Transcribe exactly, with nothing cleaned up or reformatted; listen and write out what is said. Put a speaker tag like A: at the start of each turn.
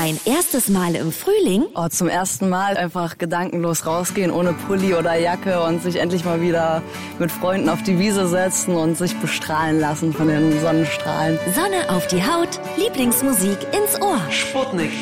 A: Dein erstes Mal im Frühling?
B: Oh, zum ersten Mal einfach gedankenlos rausgehen, ohne Pulli oder Jacke und sich endlich mal wieder mit Freunden auf die Wiese setzen und sich bestrahlen lassen von den Sonnenstrahlen.
A: Sonne auf die Haut, Lieblingsmusik ins Ohr.
C: Sputnik